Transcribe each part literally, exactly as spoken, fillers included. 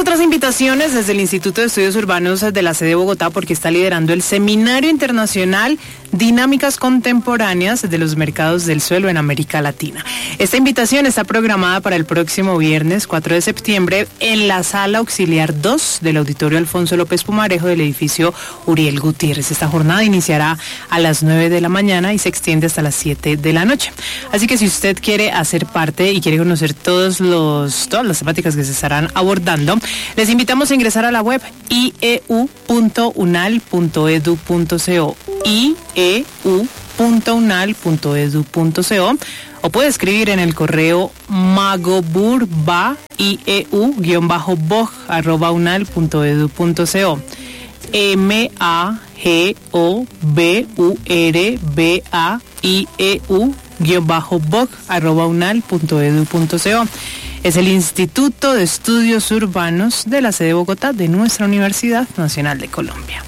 otras invitaciones desde el Instituto de Estudios Urbanos de la sede de Bogotá, porque está liderando el Seminario Internacional Dinámicas Contemporáneas de los Mercados del Suelo en América Latina. Esta invitación está programada para el próximo viernes cuatro de septiembre en la Sala Auxiliar dos del Auditorio Alfonso López Pumarejo del edificio Uriel Gutiérrez. Esta jornada iniciará a las nueve de la mañana y se extiende hasta las siete de la noche. Así que si usted quiere hacer parte y quiere conocer todos los, todas las temáticas que se estarán abordando, les invitamos a ingresar a la web i e u punto unal punto edu punto co, i e u punto unal punto edu punto co, o puede escribir en el correo magoburba i e u guión bajo bog arroba unal punto edu punto co, m a g o b u r b a i e u guión bajo bog arroba unal punto edu punto co. Es el Instituto de Estudios Urbanos de la sede de Bogotá de nuestra Universidad Nacional de Colombia.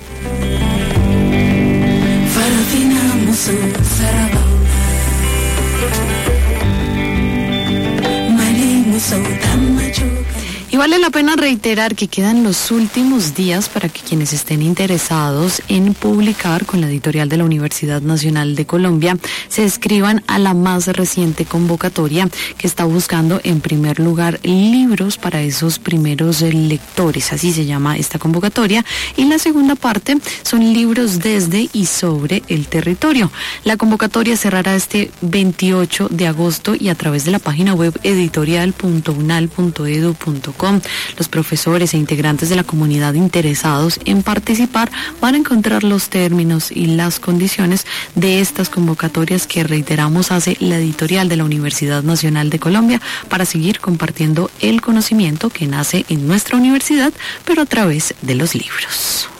Y vale la pena reiterar que quedan los últimos días para que quienes estén interesados en publicar con la editorial de la Universidad Nacional de Colombia se inscriban a la más reciente convocatoria que está buscando en primer lugar libros para esos primeros lectores, así se llama esta convocatoria, y la segunda parte son libros desde y sobre el territorio. La convocatoria cerrará este veintiocho de agosto y a través de la página web editorial punto unal punto edu punto co. Los profesores e integrantes de la comunidad interesados en participar van a encontrar los términos y las condiciones de estas convocatorias que, reiteramos, hace la editorial de la Universidad Nacional de Colombia para seguir compartiendo el conocimiento que nace en nuestra universidad, pero a través de los libros.